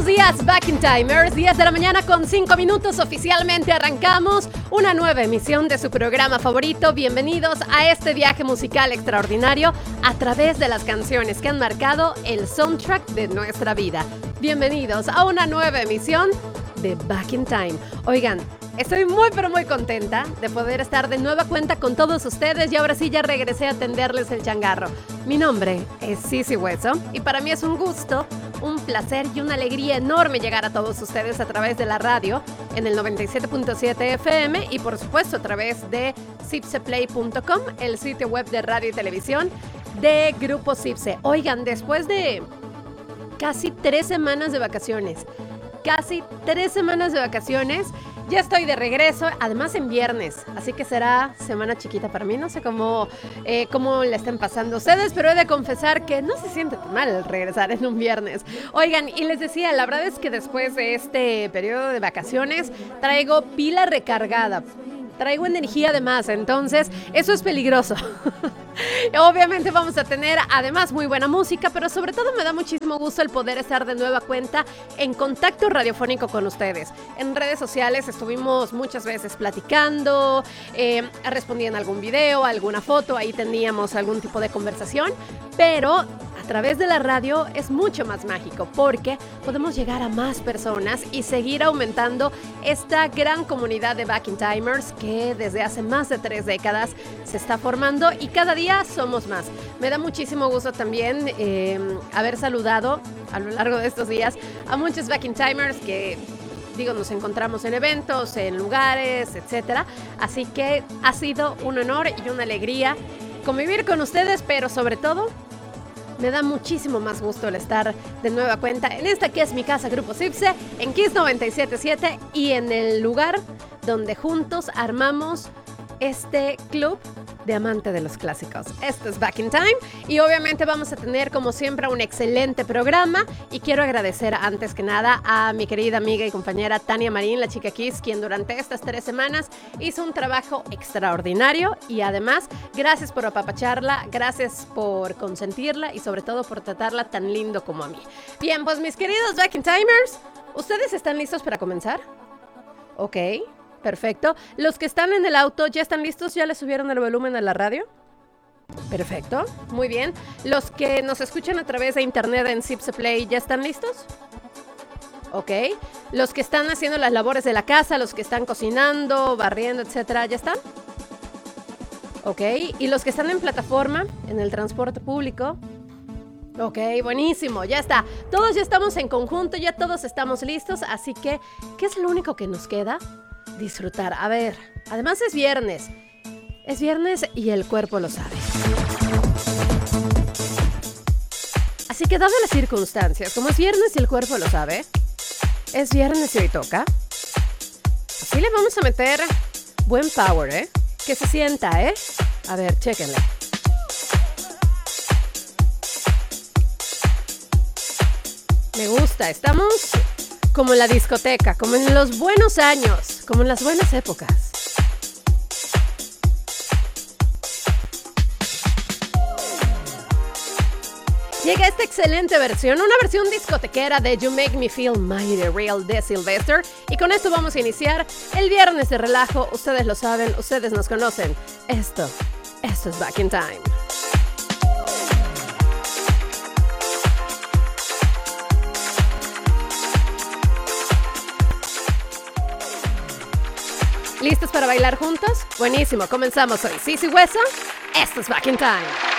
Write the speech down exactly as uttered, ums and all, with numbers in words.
Buenos días, Back in Timers. diez de la mañana con cinco minutos. Oficialmente arrancamos una nueva emisión de su programa favorito. Bienvenidos a este viaje musical extraordinario a través de las canciones que han marcado el soundtrack de nuestra vida. Bienvenidos a una nueva emisión de Back in Time. Oigan, estoy muy pero muy contenta de poder estar de nueva cuenta con todos ustedes y ahora sí ya regresé a tenderles el changarro. Mi nombre es Sisi Hueso y para mí es un gusto, un placer y una alegría enorme llegar a todos ustedes a través de la radio en el noventa y siete punto siete F M y por supuesto a través de cipse play punto com, el sitio web de radio y televisión de Grupo Cipse. Oigan, después de casi tres semanas de vacaciones, casi tres semanas de vacaciones, ya estoy de regreso, además en viernes, así que será semana chiquita para mí. No sé cómo, eh, cómo le estén pasando ustedes, pero he de confesar que no se siente tan mal regresar en un viernes. Oigan, y les decía, la verdad es que después de este periodo de vacaciones traigo pila recargada. Traigo energía de más, entonces eso es peligroso. Obviamente vamos a tener además muy buena música, pero sobre todo me da muchísimo gusto el poder estar de nueva cuenta en contacto radiofónico con ustedes. En redes sociales estuvimos muchas veces platicando, eh, respondiendo a algún video, alguna foto, ahí teníamos algún tipo de conversación, pero a través de la radio es mucho más mágico porque podemos llegar a más personas y seguir aumentando esta gran comunidad de Back in Timers que desde hace más de tres décadas se está formando y cada día somos más. Me da muchísimo gusto también eh, haber saludado a lo largo de estos días a muchos Back in Timers que, digo, nos encontramos en eventos, en lugares, etcétera. Así que ha sido un honor y una alegría convivir con ustedes, pero sobre todo me da muchísimo más gusto el estar de nueva cuenta en esta que es mi casa, Grupo Cipse, en Kiss noventa y siete punto siete y en el lugar donde juntos armamos este club de amante de los clásicos. Esto es Back in Time y obviamente vamos a tener como siempre un excelente programa y quiero agradecer antes que nada a mi querida amiga y compañera Tania Marín, la chica Kiss, quien durante estas tres semanas hizo un trabajo extraordinario y además gracias por apapacharla, gracias por consentirla y sobre todo por tratarla tan lindo como a mí. Bien, pues mis queridos Back in Timers, ¿ustedes están listos para comenzar? Ok. Perfecto. Los que están en el auto, ¿ya están listos? ¿Ya le subieron el volumen a la radio? Perfecto. Muy bien. Los que nos escuchan a través de internet en Cipse Play, ¿ya están listos? Ok. Los que están haciendo las labores de la casa, los que están cocinando, barriendo, etcétera, ¿ya están? Ok. ¿Y los que están en plataforma, en el transporte público? Ok, buenísimo, ya está. Todos ya estamos en conjunto, ya todos estamos listos, así que, ¿qué es lo único que nos queda? Disfrutar. A ver, además es viernes. Es viernes y el cuerpo lo sabe. Así que dadas las circunstancias, como es viernes y el cuerpo lo sabe, es viernes y hoy toca. Así le vamos a meter buen power, ¿eh? Que se sienta, ¿eh? A ver, chéquenle. Me gusta, estamos como en la discoteca, como en los buenos años, como en las buenas épocas. Llega esta excelente versión, una versión discotequera de You Make Me Feel Mighty Real de Sylvester. Y con esto vamos a iniciar el viernes de relajo. Ustedes lo saben, ustedes nos conocen. Esto, esto es Back in Time. ¿Listos para bailar juntos? Buenísimo, comenzamos hoy. Sisi Hueso, esto es Back in Time.